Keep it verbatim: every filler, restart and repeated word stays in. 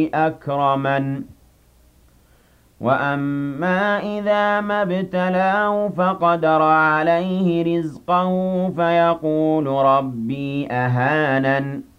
أكرمن وأما إذا ما ابتلاه فقدر عليه رزقه فيقول ربي أهانن